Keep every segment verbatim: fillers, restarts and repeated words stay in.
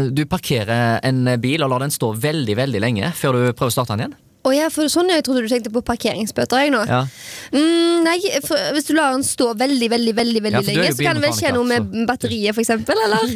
du parkerer en bil og lar den stå veldig, veldig lenge før du prøver å starte den igjen? Å ja, for sånn jeg trodde du tenkte på parkeringsbøter jeg nå. Ja. Mm, nei, for, hvis du lar den stå veldig, veldig, veldig, veldig Ja, lenge, så kan det vel skje noe med så. batteriet, for eksempel, eller?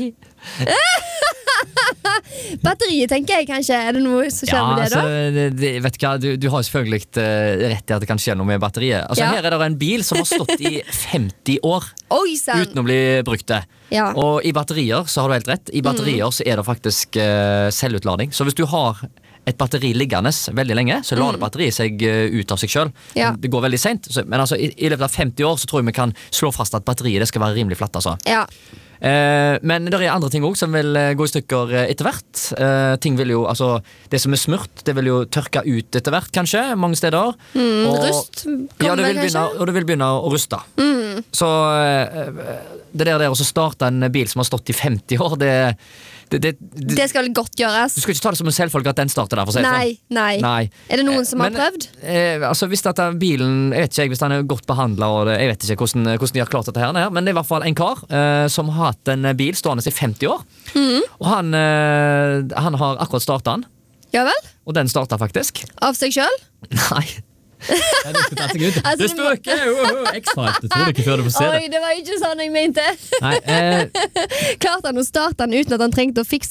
Batteriet, tenker jeg kanskje. Er det noe som skjer Ja, med det, da? altså, det, det, vet du hva, du, du har jo selvfølgelig uh, rett i at det kan skje noe med batteriet. Altså, Ja. Her er det en bil som har stått i femti år Oi, sann. uten å bli brukt det. Ja. Og i batterier, så har du helt rett, i batterier så er det faktisk uh, selvutlading. Så hvis du har et batteri liggende veldig lenge, så lader batteriet seg uh, ut av seg selv. Ja. Det går veldig sent, så, men altså, i, i løpet av femti år så tror jeg vi kan slå fast at batteriet det skal være rimelig flatt. Altså. Ja. Eh, men det er andre ting også som vil eh, gå i stykker eh, etter hvert. Eh, ting vil jo, altså Det som er smurt, det vil jo tørke ut etter hvert, kanskje, mange steder. Mm, og, rust ja, det kommer vil begynne, kanskje? og det vil begynne å ruste. Mm. Så eh, det der, der å starte en bil som har stått i femti år, det, det, det, det Det skal vel godt gjøres. Du skal ikke ta det som en selvfølge at den starter der, for å si det Nei, sånn. nei, Nei. Er det noen som har Men, prøvd? Eh, altså Hvis dette bilen, jeg vet ikke jeg, hvis den er godt behandlet og det, jeg vet ikke hvordan, hvordan de har klart dette her, men det er i hvert fall en kar eh, som har hatt en bil stående i femti år. Mm. Og han, eh, han har akkurat startet den, Ja vel? og den startet faktisk. Av seg selv? Nei. Ja, det skal ta seg ut. Altså, Det det må- spøker! Oh, oh, X-Files, det tror du ikke før du får se det. Oi, det var ikke sånn jeg mente. Nei eh, Klarte han å starte den uten at han trengte å fikse